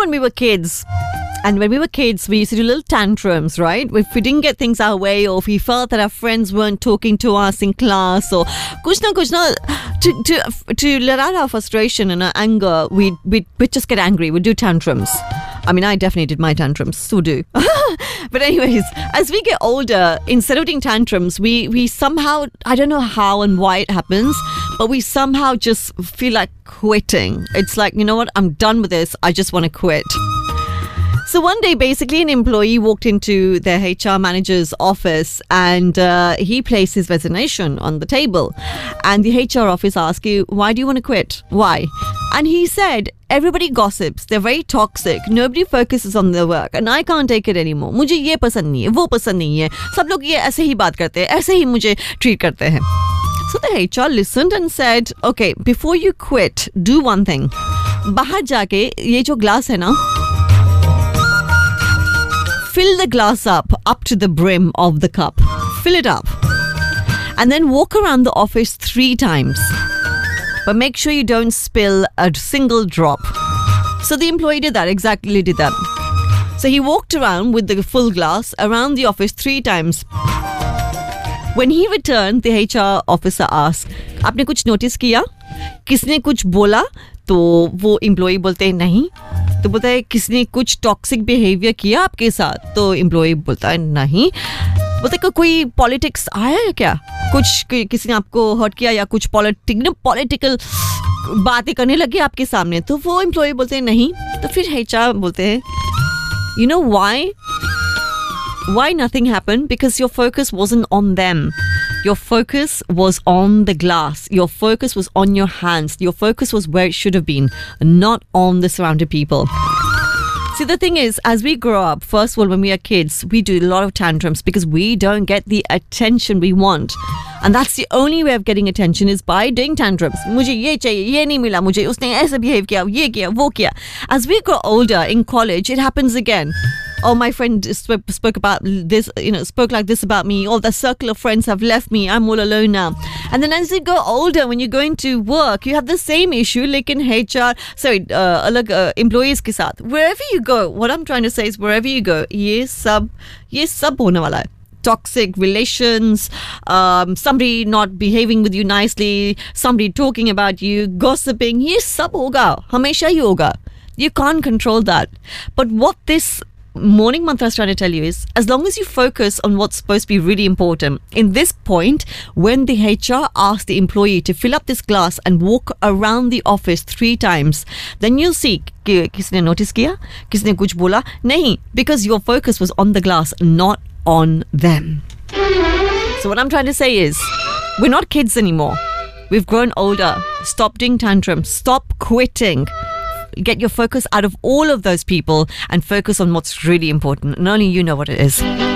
when we were kids, and when we were kids, we used to do little tantrums, right? If we didn't get things our way, or if we felt that our friends weren't talking to us in class, or kuch na, to let out our frustration and our anger, we'd just get angry. We'd do tantrums. I mean, I definitely did my tantrums. Still do. But anyways, as we get older, instead of doing tantrums, we somehow, I don't know how and why it happens, but we somehow just feel like quitting. It's like, you know what? I'm done with this. I just want to quit. So one day, basically, an employee walked into their HR manager's office and he placed his resignation on the table. And the HR office asked you, why do you want to quit? Why? And he said, everybody gossips. They're very toxic. Nobody focuses on their work. And I can't take it anymore. मुझे ये पसंद नहीं है, वो पसंद नहीं है. सब लोग ये ऐसे ही बात करते हैं, ऐसे ही मुझे treat करते हैं. So the HR listened and said, okay, before you quit, do one thing. बाहर जाके ये जो glass है ना, fill the glass up to the brim of the cup. Fill it up. And then walk around the office 3 times. But make sure you don't spill a single drop. So the employee did that, exactly did that. So he walked around with the full glass around the office 3 times. When he returned, the HR officer asked, आपने कुछ notice किया? किसने कुछ बोला? तो वो employee बोलते हैं नहीं. तो बोलता है किसने कुछ टॉक्सिक बिहेवियर किया आपके साथ? तो एम्प्लॉय बोलता है नहीं. बोलते है कोई पॉलिटिक्स आया है क्या? कुछ किसी ने आपको हर्ट किया या कुछ पॉलिटिकल बातें करने लगे आपके सामने? तो वो एम्प्लॉय बोलते हैं नहीं. तो फिर HR बोलते हैं you know why nothing happened? Because your focus wasn't on them. Your focus was on the glass. Your focus was on your hands. Your focus was where it should have been, not on the surrounded people. See, the thing is, as we grow up, first of all, when we are kids, we do a lot of tantrums because we don't get the attention we want. And that's the only way of getting attention is by doing tantrums. मुझे ये चाहिए, ये नहीं मिला मुझे, उसने ऐसे behave किया, ये किया, वो किया. As we grow older in college, it happens again. Oh, my friend spoke about this, spoke like this about me. Oh, the circle of friends have left me. I'm all alone now. And then as you go older, when you're going to work, you have the same issue. Lekin अलग employees के साथ. Wherever you go, what I'm trying to say is wherever you go, ये सब होने वाला है. Toxic relations, somebody not behaving with you nicely, somebody talking about you, gossiping, ये सब होगा. हमेशा ही होगा. You can't control that. But what this morning mantra is trying to tell you is, as long as you focus on what's supposed to be really important, in this point, when the HR asks the employee to fill up this glass and walk around the office 3 times, then you'll see कि किसने notice किया, किसने कुछ बोला, नहीं, because your focus was on the glass, not on them. So what I'm trying to say is, we're not kids anymore. We've grown older. Stop doing tantrums. Stop quitting. Get your focus out of all of those people and focus on what's really important. And only you know what it is.